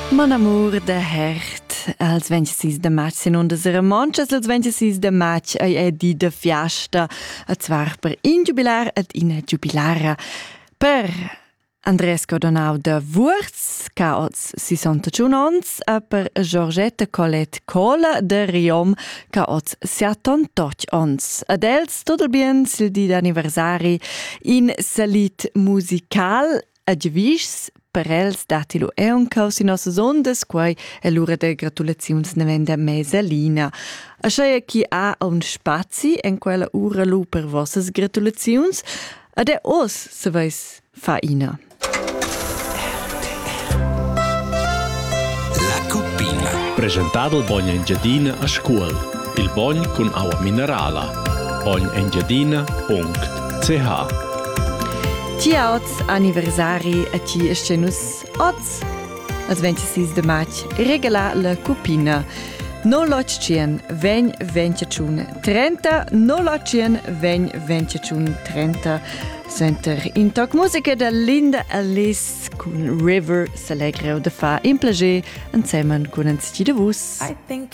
Mon amor de hert, als 26 de maig sin onda sera monchas, als 26 de maig è di de fiasta, a zwar per in jubilar ed in jubilara. Per Andres Codonau de Wurz, ca oz 61 ans, a per Georgette Colette Cola de Riom, ca oz 78 ans. Ad els tot il bien sil di d'anniversari in salit musical a Givis, per els datilo è un caus in nossas ondas, quai è l'ora de gratulazions nevenda mesalina. A sceia chi ha un spazi en quella ora lu per vossas gratulazions, ad è os se veis fa ina. La Cuppina. Presentato il Bogna Engiadina a scuola. Il Bogn con acqua minerala. bognengiadina.ch. Ci oz anniversari a ci escenus oz. Als 26 de maig regala la Cuppina. No lotcien ven 30, no lotcien ven 30. Center in toc musica da Linda Alice con River s'alegreu de fa in plager insieme con un sti de vus. I think